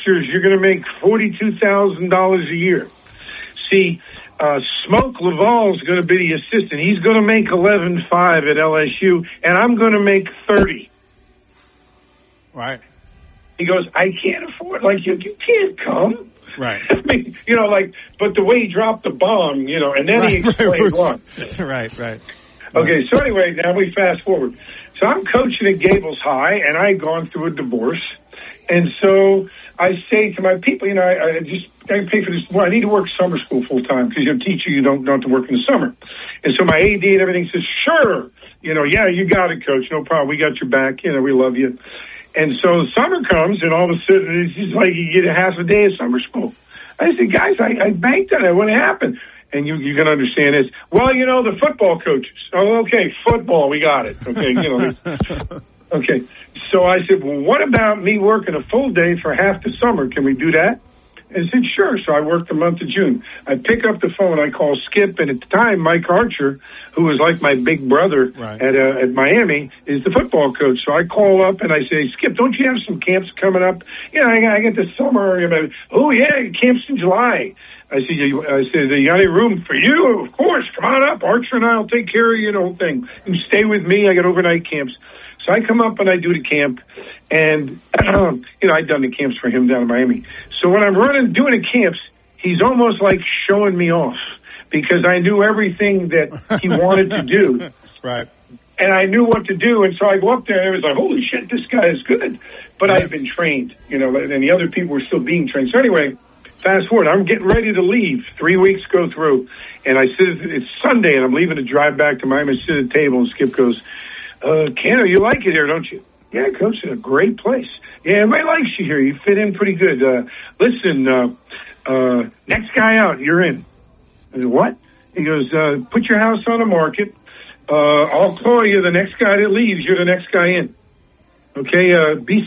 Masters, you're going to make $42,000 a year. See, Smoke Laval's going to be the assistant. He's going to make $11,500 at LSU, and I'm going to make $30,000. Right. He goes, I can't afford, like, you can't come. Right. I mean, but the way he dropped the bomb, and then he explained why. Right. Okay, so anyway, now we fast forward. So I'm coaching at Gables High, and I had gone through a divorce. And so I say to my people, I pay for this. Well, I need to work summer school full time because you're a teacher. You don't have to work in the summer. And so my AD and everything says, sure. Yeah, you got it, coach. No problem. We got your back. We love you. And so summer comes, and all of a sudden it's just like you get a half a day of summer school. I said, guys, I banked on it. What happened? And you can understand this. Well, the football coaches. Oh, okay, football. We got it. Okay, Okay. So I said, well, what about me working a full day for half the summer? Can we do that? And I said, sure. So I worked the month of June. I pick up the phone. I call Skip. And at the time, Mike Archer, who was like my big brother at Miami, is the football coach. So I call up and I say, Skip, don't you have some camps coming up? I get the summer. Oh, yeah, camps in July. I said, you got any room for you? Of course. Come on up. Archer and I will take care of you, the whole thing. You stay with me. I got overnight camps. So I come up and I do the camp, and, I'd done the camps for him down in Miami. So when I'm doing the camps, he's almost like showing me off because I knew everything that he wanted to do. Right. And I knew what to do. And so I go up there and it was like, holy shit, this guy is good. But I had been trained, and the other people were still being trained. So anyway, fast forward, I'm getting ready to leave. 3 weeks go through, and it's Sunday, and I'm leaving to drive back to Miami, sit at the table, and Skip goes, Cano, you like it here, don't you? Yeah, coach, it's a great place. Yeah, everybody likes you here. You fit in pretty good. Listen, next guy out, you're in. I said, what? He goes, put your house on the market. I'll call you the next guy that leaves. You're the next guy in. Okay, be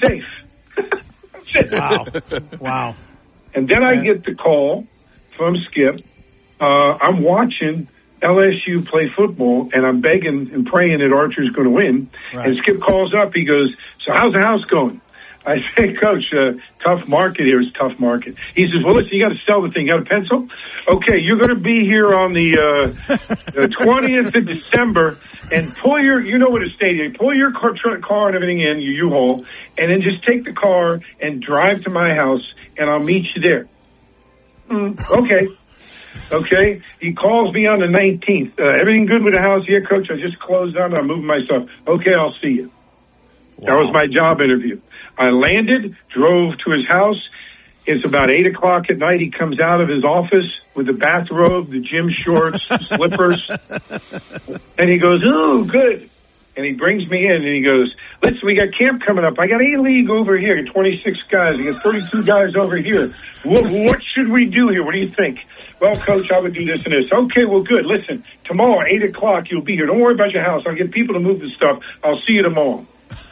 safe. Wow. And then I get the call from Skip. I'm watching LSU play football, and I'm begging and praying that Archer's going to win. Right. And Skip calls up. He goes, so how's the house going? I say, Coach, tough market here. It's a tough market. He says, well, listen, you got to sell the thing. You got a pencil? Okay, you're going to be here on the 20th of December, and pull your, what a stadium, pull your car and everything in, your U-Haul, and then just take the car and drive to my house, and I'll meet you there. Okay. Okay, he calls me on the 19th. Everything good with the house? Yeah, Coach, I just closed down. I'm moving my stuff. Okay, I'll see you. Wow. That was my job interview. I landed, drove to his house. It's about 8 o'clock at night. He comes out of his office with the bathrobe, the gym shorts, slippers. And he goes, oh, good. And he brings me in and he goes, listen, we got camp coming up. I got A-League over here, 26 guys. I got 32 guys over here. What should we do here? What do you think? Well, Coach, I would do this and this. Okay, well, good. Listen, tomorrow, 8 o'clock, you'll be here. Don't worry about your house. I'll get people to move the stuff. I'll see you tomorrow.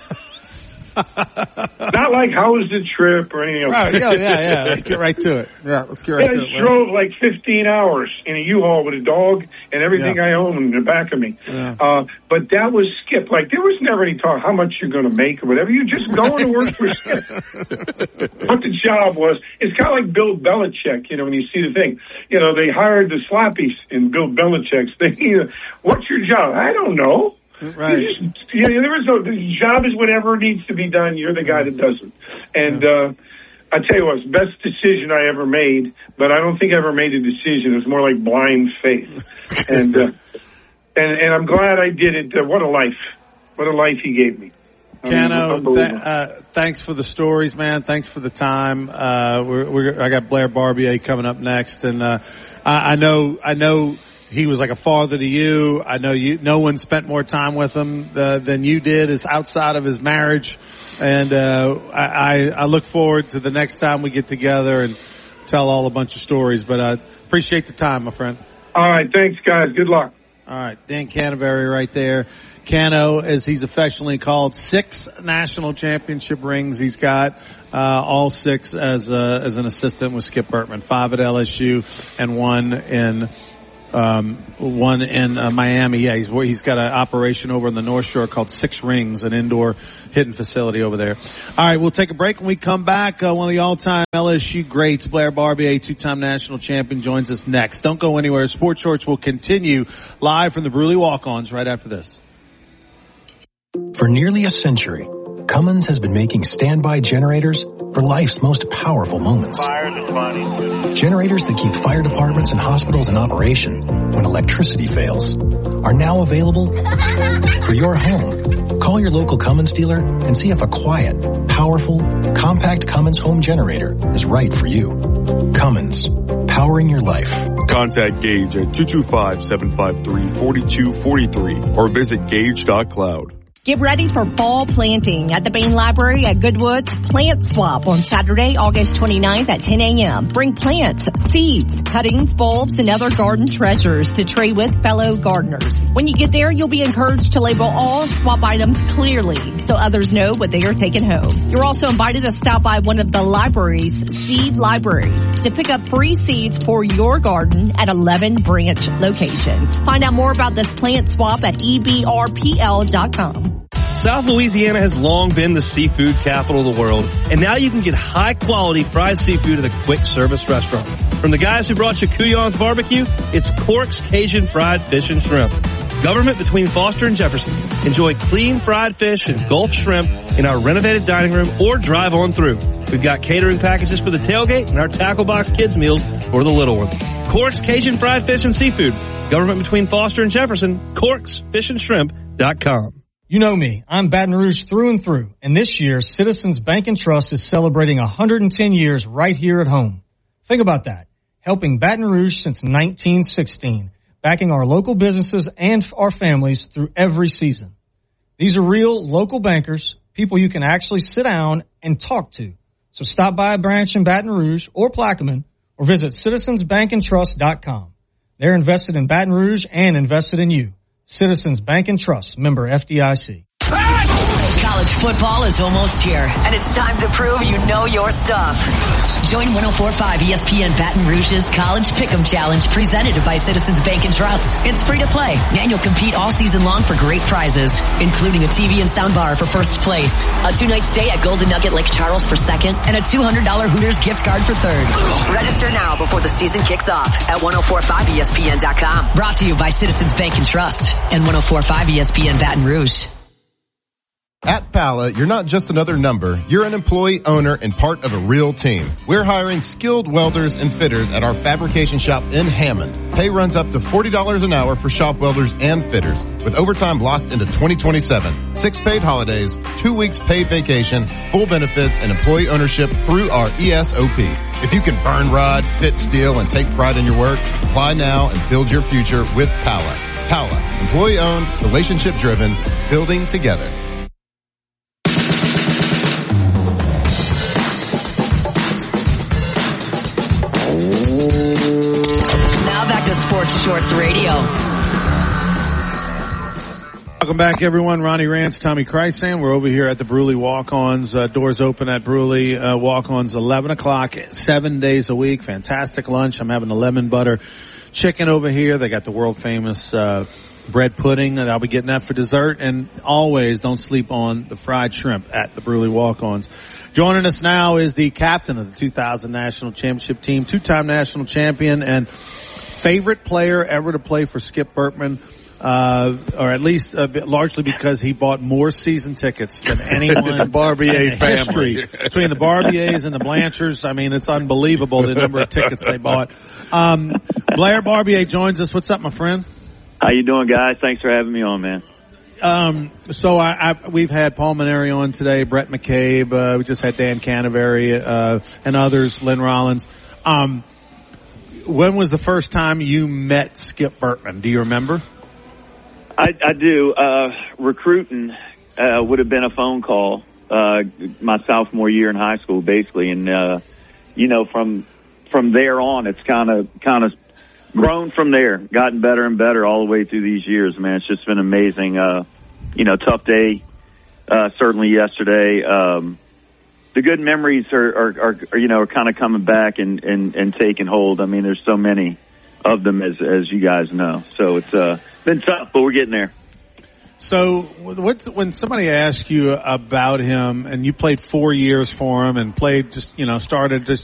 Not like, how was the trip or anything else. Right, yeah. Let's get right to it. Yeah, let's get right to it. I drove like 15 hours in a U-Haul with a dog and everything I own in the back of me. Yeah. But that was Skip. Like, there was never any talk how much you're going to make or whatever. You're just going to work for Skip. What the job was. It's kind of like Bill Belichick, when you see the thing. They hired the slappies in Bill Belichick's thing. What's your job? I don't know. Right. The job is whatever needs to be done. You're the guy that does it. And I tell you what, it's the best decision I ever made, but I don't think I ever made a decision. It was more like blind faith. And I'm glad I did it. What a life. What a life he gave me. Cano, thanks for the stories, man. Thanks for the time. I got Blair Barbier coming up next, and I know he was like a father to you. I know no one spent more time with him than you did. It's outside of his marriage, and I look forward to the next time we get together and tell all a bunch of stories. But I appreciate the time, my friend. All right, thanks, guys. Good luck. All right, Dan Canterbury right there. Cano, as he's affectionately called, 6 national championship rings he's got, all 6 as an assistant with Skip Bertman, 5 at LSU and 1 in one in Miami. Yeah, he's got an operation over in the North Shore called Six Rings, an indoor hitting facility over there. All right, we'll take a break. When we come back, one of the all-time LSU greats, Blair Barbier, two-time national champion, joins us next. Don't go anywhere. Sports Shorts will continue live from the Bruley Walk-Ons right after this. For nearly a century, Cummins has been making standby generators for life's most powerful moments. Generators that keep fire departments and hospitals in operation when electricity fails are now available for your home. Call your local Cummins dealer and see if a quiet, powerful, compact Cummins home generator is right for you. Cummins, powering your life. Contact Gage at 225-753-4243 or visit gage.cloud. Get ready for fall planting at the Bain Library at Goodwood's Plant Swap on Saturday, August 29th at 10 a.m. Bring plants, seeds, cuttings, bulbs, and other garden treasures to trade with fellow gardeners. When you get there, you'll be encouraged to label all swap items clearly so others know what they are taking home. You're also invited to stop by one of the library's seed libraries to pick up free seeds for your garden at 11 branch locations. Find out more about this plant swap at ebrpl.com. South Louisiana has long been the seafood capital of the world, and now you can get high-quality fried seafood at a quick-service restaurant. From the guys who brought you Couillon's Barbecue, it's Cork's Cajun Fried Fish and Shrimp. Government between Foster and Jefferson. Enjoy clean fried fish and Gulf shrimp in our renovated dining room or drive on through. We've got catering packages for the tailgate and our tackle box kids meals for the little ones. Cork's Cajun Fried Fish and Seafood. Government between Foster and Jefferson. CorksFishandShrimp.com. You know me. I'm Baton Rouge through and through. And this year, Citizens Bank and Trust is celebrating 110 years right here at home. Think about that. Helping Baton Rouge since 1916. Backing our local businesses and our families through every season. These are real local bankers, people you can actually sit down and talk to. So stop by a branch in Baton Rouge or Plaquemine or visit citizensbankandtrust.com. They're invested in Baton Rouge and invested in you. Citizens Bank and Trust, member FDIC. College football is almost here, and it's time to prove you know your stuff. Join 104.5 ESPN Baton Rouge's College Pick'em Challenge presented by Citizens Bank and Trust. It's free to play, and you'll compete all season long for great prizes, including a TV and soundbar for first place, a 2-night stay at Golden Nugget Lake Charles for second, and a $200 Hooters gift card for third. Register now before the season kicks off at 1045ESPN.com. Brought to you by Citizens Bank and Trust and 104.5 ESPN Baton Rouge. At Pala, you're not just another number. You're an employee, owner, and part of a real team. We're hiring skilled welders and fitters at our fabrication shop in Hammond. Pay runs up to $40 an hour for shop welders and fitters, with overtime locked into 2027. 6 paid holidays, 2 weeks paid vacation, full benefits, and employee ownership through our ESOP. If you can burn rod, fit steel, and take pride in your work, apply now and build your future with Pala. Pala, employee-owned, relationship-driven, building together. Now back to Sports Shorts Radio. Welcome back, everyone. Ronnie Rance, Tommy Krysan. We're over here at the Bruley Walk-Ons. Doors open at Bruley Walk-Ons 11 o'clock, 7 days a week. Fantastic lunch. I'm having a lemon butter chicken over here. They got the world-famous bread pudding, and I'll be getting that for dessert. And always don't sleep on the fried shrimp at the Bruley Walk-Ons. Joining us now is the captain of the 2000 National Championship team, two-time national champion, and favorite player ever to play for Skip Bertman, or at least largely because he bought more season tickets than anyone in the Barbier family. Between the Barbiers and the Blanchards, I mean, it's unbelievable the number of tickets they bought. Blair Barbier joins us. What's up, my friend? How you doing, guys? Thanks for having me on, man. So we've had Paul Maneri on today, Brett McCabe, we just had Dan Canterbury, and others, Lynn Rollins. When was the first time you met Skip Bertman? Do you remember? I do. Recruiting, would have been a phone call, my sophomore year in high school, basically. And, from there on, it's kind of grown from there, gotten better and better all the way through these years, man. It's just been amazing. Tough day, certainly yesterday. The good memories are kind of coming back and taking hold. I mean, there's so many. of them, as you guys know. So it's been tough, but we're getting there. So when somebody asks you about him, and you played 4 years for him and played started